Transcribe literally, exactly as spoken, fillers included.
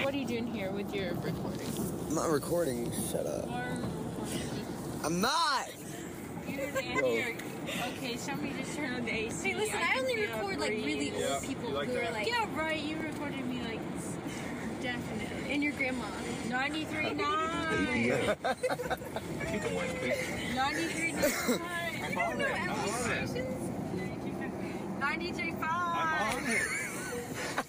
what are you doing here with your recording? I'm not recording. Shut up. I'm not! You're the Okay, somebody just turn on the A C. Hey, listen, I, I only record like really old yeah, people like who that? are like. Yeah, right. You recorded me like definitely. And your grandma. ninety-three point nine. ninety-three point nine. I'm on it. I'm on it. ninety-three point five. I'm on it.